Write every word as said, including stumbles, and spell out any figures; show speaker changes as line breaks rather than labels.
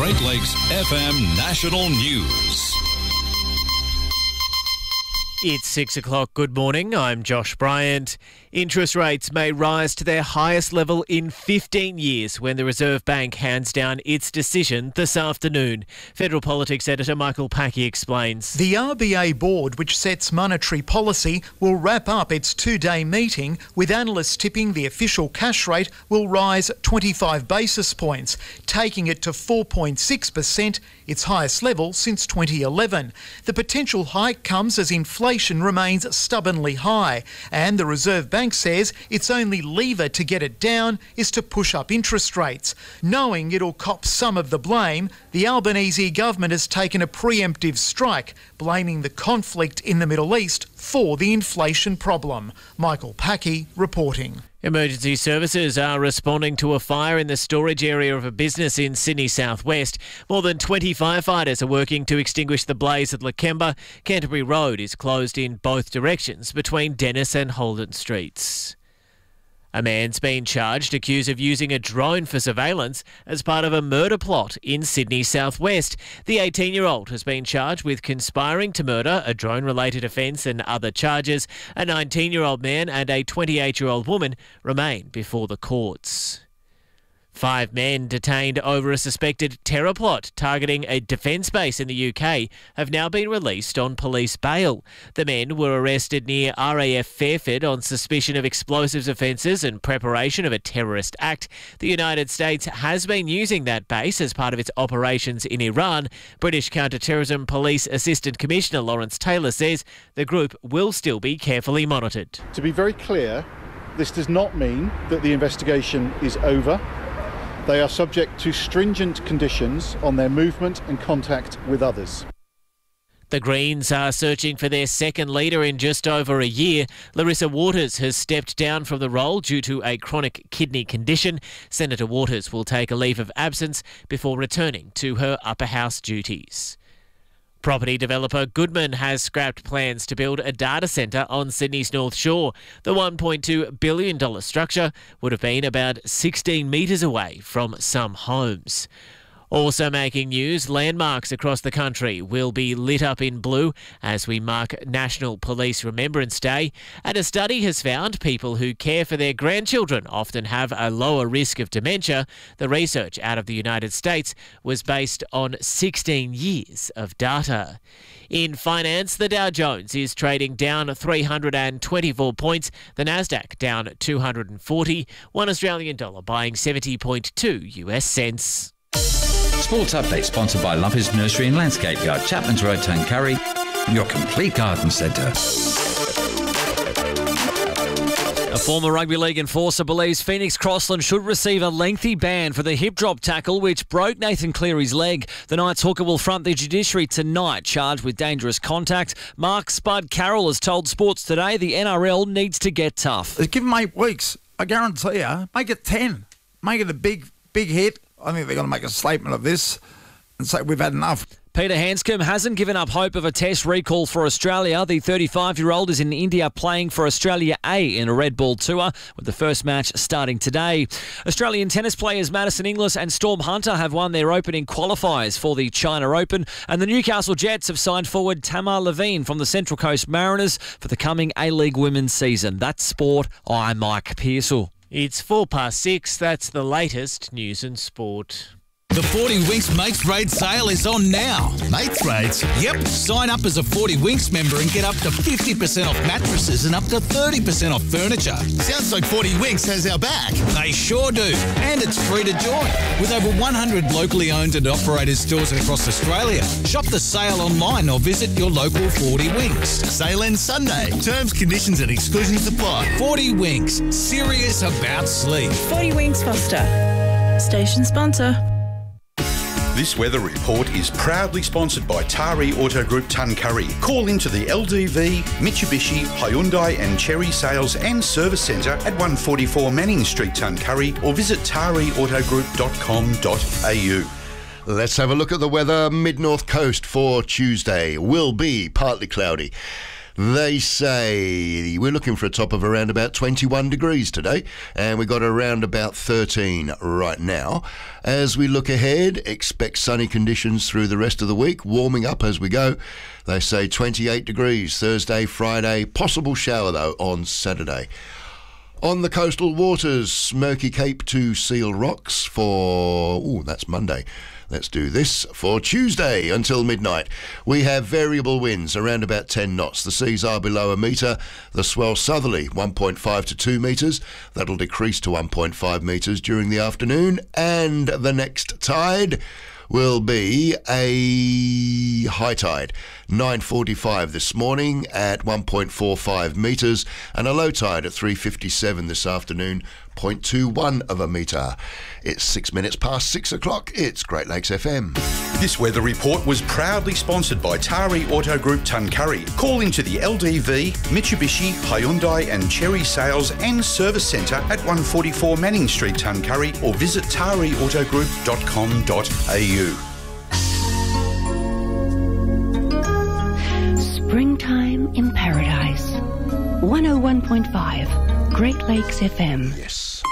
Great Lakes F M National News.
It's six o'clock. Good morning. I'm Josh Bryant. Interest rates may rise to their highest level in fifteen years when the Reserve Bank hands down its decision this afternoon. Federal Politics Editor Michael Packy explains.
The R B A board, which sets monetary policy, will wrap up its two-day meeting with analysts tipping the official cash rate will rise twenty-five basis points, taking it to four point six percent, its highest level since twenty eleven. The potential hike comes as inflation remains stubbornly high, and the Reserve Bank says its only lever to get it down is to push up interest rates. Knowing it'll cop some of the blame, the Albanese government has taken a preemptive strike, blaming the conflict in the Middle East for the inflation problem. Michael Packy reporting.
Emergency services are responding to a fire in the storage area of a business in Sydney southwest. More than twenty firefighters are working to extinguish the blaze at Lakemba. Canterbury Road is closed in both directions between Dennis and Holden Streets. A man's been charged accused of using a drone for surveillance as part of a murder plot in Sydney southwest. The eighteen-year-old has been charged with conspiring to murder, a drone-related offence and other charges. A nineteen-year-old man and a twenty-eight-year-old woman remain before the courts. Five men detained over a suspected terror plot targeting a defence base in the U K have now been released on police bail. The men were arrested near R A F Fairford on suspicion of explosives offences and preparation of a terrorist act. The United States has been using that base as part of its operations in Iran. British Counter-Terrorism Police Assistant Commissioner Lawrence Taylor says the group will still be carefully monitored.
To be very clear, this does not mean that the investigation is over. They are subject to stringent conditions on their movement and contact with others.
The Greens are searching for their second leader in just over a year. Larissa Waters has stepped down from the role due to a chronic kidney condition. Senator Waters will take a leave of absence before returning to her upper house duties. Property developer Goodman has scrapped plans to build a data centre on Sydney's North Shore. The one point two billion dollars structure would have been about sixteen metres away from some homes. Also making news, landmarks across the country will be lit up in blue as we mark National Police Remembrance Day. And a study has found people who care for their grandchildren often have a lower risk of dementia. The research out of the United States was based on sixteen years of data. In finance, the Dow Jones is trading down three hundred twenty-four points. The Nasdaq down two hundred forty. One Australian dollar buying seventy point two U S cents.
Sports Update sponsored by Lumpers Nursery and Landscape Yard, Chapman's Road, Tuncurry, your complete garden centre.
A former rugby league enforcer believes Phoenix Crossland should receive a lengthy ban for the hip drop tackle which broke Nathan Cleary's leg. The Knights hooker will front the judiciary tonight, charged with dangerous contact. Mark Spud Carroll has told Sports Today the N R L needs to get tough.
Give them eight weeks. I guarantee you, make it ten. Make it a big, big hit. I think they're going to make a statement of this and say we've had enough.
Peter Hanscom hasn't given up hope of a test recall for Australia. The thirty-five-year-old is in India playing for Australia A in a red ball tour, with the first match starting today. Australian tennis players Madison Inglis and Storm Hunter have won their opening qualifiers for the China Open, and the Newcastle Jets have signed forward Tamar Levine from the Central Coast Mariners for the coming A-League women's season. That's sport. I'm Mike Pearsall.
It's four past six. That's the latest news and sport.
The forty Winks Mates Rates sale is on now.
Mates Rates?
Yep. Sign up as a forty Winks member and get up to fifty percent off mattresses and up to thirty percent off furniture.
Sounds like forty Winks has our back.
They sure do. And it's free to join. With over one hundred locally owned and operated stores across Australia. Shop the sale online or visit your local forty Winks.
Sale ends Sunday. Terms, conditions and exclusions apply.
forty Winks. Serious about sleep.
forty Winks Foster. Station sponsor.
This weather report is proudly sponsored by Tari Auto Group Tuncurry. Call into the L D V, Mitsubishi, Hyundai and Chery Sales and Service Centre at one forty-four Manning Street, Tuncurry, or visit tari auto group dot com dot a u.
Let's have a look at the weather. Mid-North Coast for Tuesday will be partly cloudy. They say we're looking for a top of around about twenty-one degrees today, and we got around about thirteen right now. As we look ahead, expect sunny conditions through the rest of the week, warming up as we go. They say twenty-eight degrees Thursday, Friday, possible shower though on Saturday. On the coastal waters, Smoky Cape to Seal Rocks for, ooh, that's Monday. Let's do this for Tuesday until midnight. We have variable winds around about ten knots. The seas are below a metre. The swell southerly one point five to two metres. That'll decrease to one point five metres during the afternoon. And the next tide will be a high tide, nine forty-five this morning at one point four five metres, and a low tide at three fifty-seven this afternoon, zero point two one of a metre. It's six minutes past six o'clock. It's Great Lakes F M.
This weather report was proudly sponsored by Tari Auto Group Tuncurry. Call into the L D V, Mitsubishi, Hyundai and Cherry Sales and Service Centre at one forty-four Manning Street, Tuncurry, or visit tari auto group dot com dot a u.
Springtime in Paradise. one oh one point five Great Lakes F M.
Yes.